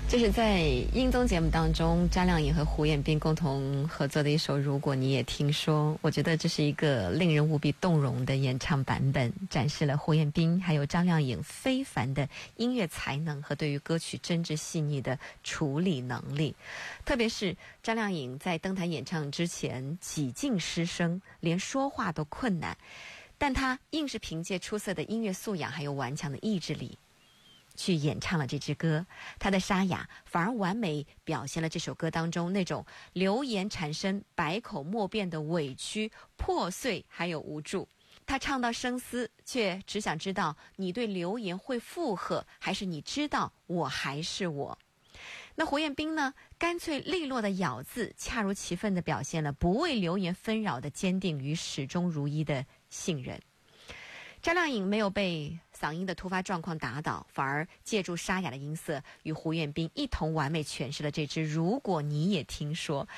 这是在英综节目当中，张靓颖和胡彦斌共同合作的一首《如果你也听说》。我觉得这是一个令人无比动容的演唱版本，展示了胡彦斌还有张靓颖非凡的音乐才能和对于歌曲真挚细腻的处理能力。特别是张靓颖在登台演唱之前几近失声，连说话都困难，但她硬是凭借出色的音乐素养还有顽强的意志力去演唱了这支歌。他的沙哑反而完美表现了这首歌当中那种流言缠身、百口莫辩的委屈、破碎还有无助。他唱到生死，却只想知道你对流言会附和，还是你知道我还是我。那胡彦斌呢，干脆利落的咬字，恰如其分地表现了不为流言纷扰的坚定与始终如一的信任。张靓颖没有被嗓音的突发状况打倒，反而借助沙哑的音色与胡彦斌一同完美诠释了这支《如果你也听说》。